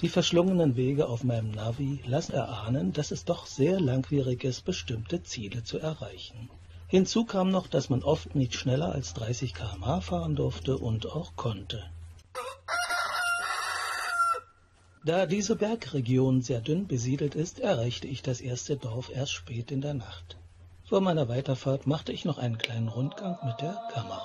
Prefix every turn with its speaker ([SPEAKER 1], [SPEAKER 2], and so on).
[SPEAKER 1] Die verschlungenen Wege auf meinem Navi lassen erahnen, dass es doch sehr langwierig ist, bestimmte Ziele zu erreichen. Hinzu kam noch, dass man oft nicht schneller als 30 km/h fahren durfte und auch konnte. Da diese Bergregion sehr dünn besiedelt ist, erreichte ich das erste Dorf erst spät in der Nacht. Vor meiner Weiterfahrt machte ich noch einen kleinen Rundgang mit der Kamera.